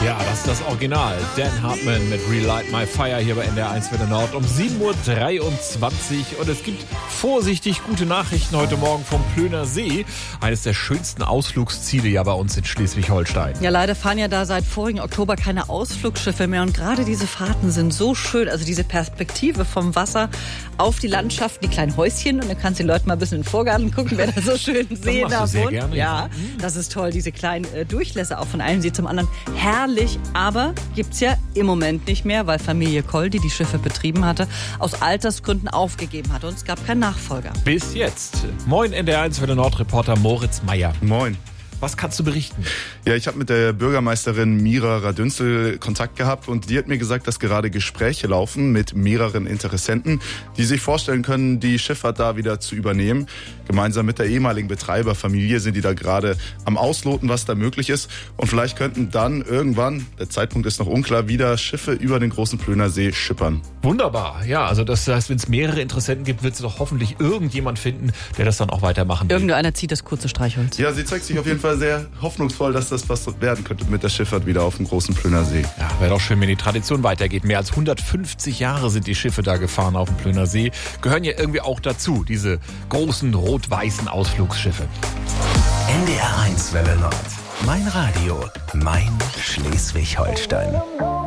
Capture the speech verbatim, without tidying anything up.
Ja, das ist das Original. Dan Hartman mit Relight My Fire hier bei N D R eins Welle Nord um sieben Uhr dreiundzwanzig. Und es gibt vorsichtig gute Nachrichten heute Morgen vom Plöner See. Eines der schönsten Ausflugsziele ja bei uns in Schleswig-Holstein. Ja, leider fahren ja da seit vorigen Oktober keine Ausflugsschiffe mehr. Und gerade diese Fahrten sind so schön. Also diese Perspektive vom Wasser auf die Landschaft, die kleinen Häuschen. Und dann kannst du den Leuten mal ein bisschen in den Vorgarten gucken, wer da so schön sehen darf. wohnt. Gerne, ja, das ist toll. Diese kleinen äh, Durchlässe auch von einem See zum anderen. Herrlich, aber gibt's ja im Moment nicht mehr, weil Familie Koll, die die Schiffe betrieben hatte, aus Altersgründen aufgegeben hatte. Und es gab keinen Nachfolger. Bis jetzt. Moin, N D R eins Welle Nord Reporter Moritz Meyer. Moin. Was kannst du berichten? Ja, ich habe mit der Bürgermeisterin Mira Radünzel Kontakt gehabt und die hat mir gesagt, dass gerade Gespräche laufen mit mehreren Interessenten, die sich vorstellen können, die Schifffahrt da wieder zu übernehmen. Gemeinsam mit der ehemaligen Betreiberfamilie sind die da gerade am Ausloten, was da möglich ist. Und vielleicht könnten dann irgendwann, der Zeitpunkt ist noch unklar, wieder Schiffe über den großen Plöner See schippern. Wunderbar. Ja, also das heißt, wenn es mehrere Interessenten gibt, wird es doch hoffentlich irgendjemand finden, der das dann auch weitermachen will. Irgendeiner zieht das kurze Streichholz. Ja, sie zeigt sich auf jeden Fall sehr hoffnungsvoll, dass das was werden könnte mit der Schifffahrt wieder auf dem großen Plöner See. Ja, wäre doch schön, wenn die Tradition weitergeht. Mehr als hundertfünfzig Jahre sind die Schiffe da gefahren auf dem Plöner See. Gehören ja irgendwie auch dazu, diese großen rot-weißen Ausflugsschiffe. N D R eins Welle Nord. Mein Radio, mein Schleswig-Holstein.